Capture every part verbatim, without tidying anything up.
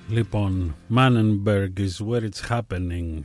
Λοιπόν, Mannenberg is where it's happening.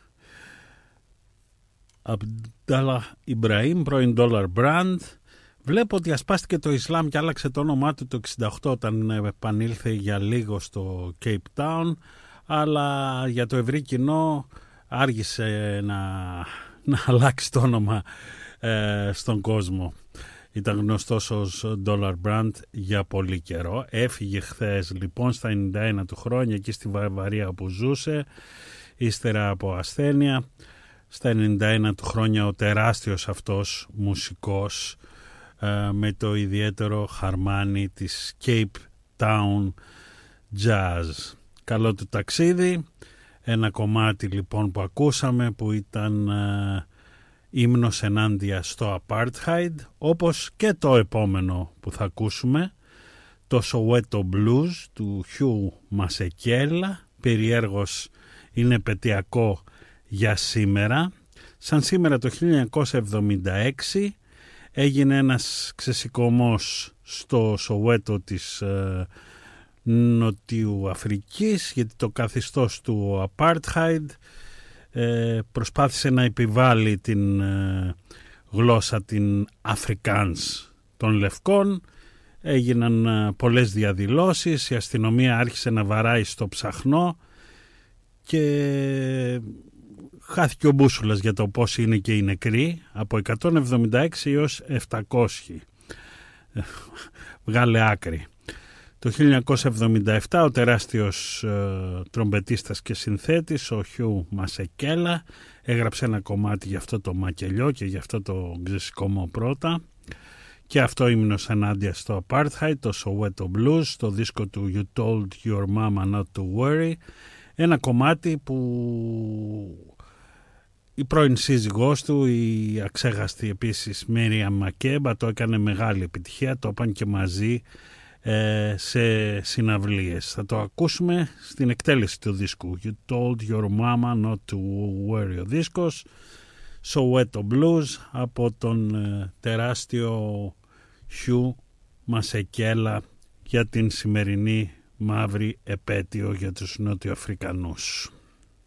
Αμπντάλα Ιμπραήμ, πρώην Dollar Brand. Βλέπω ότι ασπάστηκε το Ισλάμ και άλλαξε το όνομά του το εξήντα οκτώ όταν επανήλθε για λίγο στο Cape Town, αλλά για το ευρύ κοινό άργησε να, να αλλάξει το όνομα ε, στον κόσμο. Ήταν γνωστός ως Dollar Brand για πολύ καιρό. Έφυγε χθες λοιπόν στα ενενήντα ένα του χρόνια εκεί στη Βαβαρία που ζούσε, ύστερα από ασθένεια. Στα ενενήντα ένα του χρόνια ο τεράστιος αυτός μουσικός ε, με το ιδιαίτερο χαρμάνι της Cape Town Jazz. Καλό του ταξίδι. Ένα κομμάτι λοιπόν που ακούσαμε που ήταν ε, ύμνος ενάντια στο Apartheid, όπως και το επόμενο που θα ακούσουμε, το Soweto Blues του Hugh Masekela. Περιέργως είναι επετειακό για σήμερα. Σαν σήμερα το χίλια εννιακόσια εβδομήντα έξι έγινε ένας ξεσηκωμός στο Σοουέτο της ε, Νοτιού Αφρικής, γιατί το καθεστώς του Apartheid ε, προσπάθησε να επιβάλλει την ε, γλώσσα την Afrikaans των Λευκών. Έγιναν ε, πολλές διαδηλώσεις, η αστυνομία άρχισε να βαράει στο ψαχνό και χάθηκε ο μπούσουλας για το πώς είναι και οι νεκροί, από εκατόν εβδομήντα έξι έως επτακόσια. Βγάλε άκρη. Το χίλια εννιακόσια εβδομήντα επτά ο τεράστιος ε, τρομπετίστας και συνθέτης, ο Χιου Μασεκέλα, έγραψε ένα κομμάτι για αυτό το μακελιό και για αυτό το ξεσηκωμό πρώτα. Και αυτό ύμνος ενάντια στο Apartheid, το Soweto Blues, το δίσκο του You Told Your Mama Not to Worry. Ένα κομμάτι που η πρώην σύζυγός του, η αξέχαστη επίσης Μίριαμ Μακέμπα, το έκανε μεγάλη επιτυχία, το είπαν και μαζί ε, σε συναυλίες. Θα το ακούσουμε στην εκτέλεση του δίσκου You Told Your Mama Not to Worry, ο δίσκος Soweto Blues από τον ε, τεράστιο Hugh Masekela για την σημερινή μαύρη επέτειο για τους Νότιο Αφρικανούς.